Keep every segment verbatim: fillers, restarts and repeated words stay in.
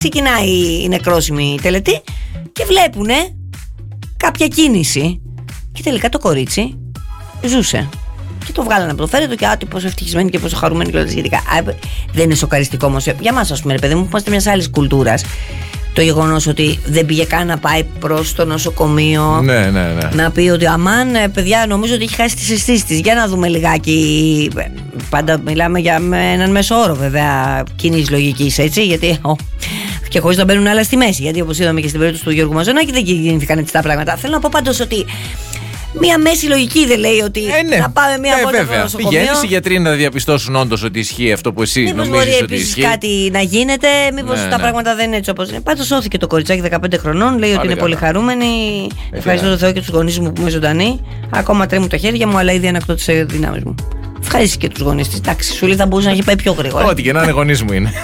Ξεκινάει η νεκρόσιμη τελετή και βλέπουνε κάποια κίνηση. Και τελικά το κορίτσι ζούσε. Και το βγάλανε από το φέρετο και άτι πόσο ευτυχισμένοι και πόσο χαρούμενοι και όλα τα σχετικά. Δεν είναι σοκαριστικό όμως για μας, ας πούμε, ρε παιδί μου, που είμαστε μιας άλλης κουλτούρας. Το γεγονός ότι δεν πήγε καν να πάει προς το νοσοκομείο. Ναι, ναι, ναι. Να πει ότι αμάν, παιδιά, νομίζω ότι έχει χάσει τις αισθήσεις της. Για να δούμε λιγάκι. Πάντα μιλάμε για έναν μέσο όρο, βέβαια, κοινής λογικής, έτσι. Γιατί. Ο, και χωρίς να μπαίνουν άλλα στη μέση. Γιατί όπως είδαμε και στην περίπτωση του Γιώργου Μαζονάκη, δεν κινήθηκαν έτσι τα πράγματα. Θέλω να πω πάντως ότι. Μία μέση λογική δεν λέει ότι ε, ναι. να πάμε μία ε, βόλτα στο νοσοκομείο. Πηγαίνεις οι γιατροί να διαπιστώσουν όντως ότι ισχύει αυτό που εσύ μήπως νομίζεις μπορεί ότι επίσης ισχύει. κάτι να γίνεται, μήπως ναι, τα ναι. πράγματα δεν είναι έτσι όπως είναι. Πάντως σώθηκε το κοριτσάκι δεκαπέντε χρονών, λέει ότι είναι καλά. πολύ χαρούμενη. Ε, Ευχαριστώ τον Θεό και τους γονείς μου που είμαι ζωντανή. Ακόμα τρέμουν τα χέρια μου, αλλά ήδη ανακτώ τις δυνάμεις μου. Ευχαριστώ και τους γονείς της. Εντάξει, σου λέει θα μπορούσε να έχει πάει πιο γρήγορα. Ό,τι και να είναι γονείς μου είναι.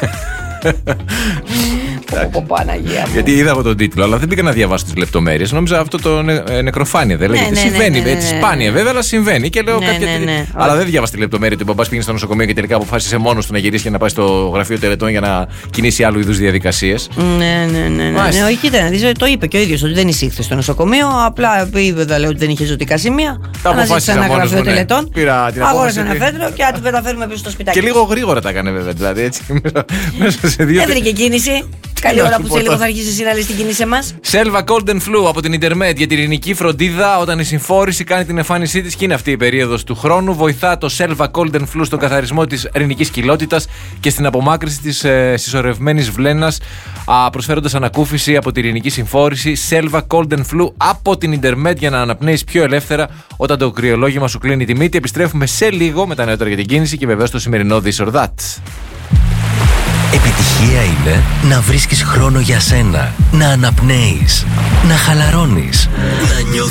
Πω, Παναγία μου. Γιατί είδα από τον τίτλο, αλλά δεν πήγα να διαβάσω τις λεπτομέρειες. Νόμιζα αυτό το νε, ε, νεκροφάνεια δεν λέγεται. ναι, Συμβαίνει, ναι, ναι, ναι, έτσι ναι. σπάνια βέβαια, αλλά συμβαίνει. Και λέω Ναι, κάποια. ναι, ναι. Αλλά δεν διάβασα τη λεπτομέρεια ότι ο μπαμπάς πήγε στο νοσοκομείο και τελικά αποφάσισε μόνος του να γυρίσει και να πάει στο γραφείο τελετών για να κινήσει άλλου είδους διαδικασίες. Ναι, ναι, ναι. ναι, ναι. Όχι, κοίτα, να δεις, το είπε και ο ίδιος ότι δεν εισήχθη στο νοσοκομείο. Απλά είπε, λέει ότι δεν είχε ζωτικά σημεία. Τα αποφάσισα ένα μόνος γραφείο μου, ναι. τελετών. Πήρα την Αγόρασα απόφαση. ένα φέτρο και αν την μεταφέρουμε πίσω στο σπιτάκι. Και λίγο γρήγορα τα έκανε βέβαια. Δηλαδή έτσι. Μέσα σε δύο. Έβρικε κίνηση. Καλή ώρα που σε λίγο θα αρχίσει εσύ να λες την κίνηση μας. Σέλβα Cold and Flu από την Intermed για την ειρηνική φροντίδα όταν η συμφόρηση κάνει την εμφάνισή της και είναι αυτή η περίοδος του χρόνου. Βοηθά το Σέλβα Cold and Flu στον καθαρισμό της ειρηνικής κοιλότητας και στην απομάκρυνση της ε, συσσωρευμένης βλένας, α, προσφέροντας ανακούφιση από την ειρηνική συμφόρηση. Σέλβα Cold and Flu από την Intermed για να αναπνέεις πιο ελεύθερα όταν το κρυολόγημα σου κλείνει τη μύτη. Επιστρέφουμε σε λίγο με τα νεότερα για την κίνηση και βεβαίως το σημερινό This or That. Επιτυχία είναι να βρίσκεις χρόνο για σένα, να αναπνέεις, να χαλαρώνεις, να νιώθεις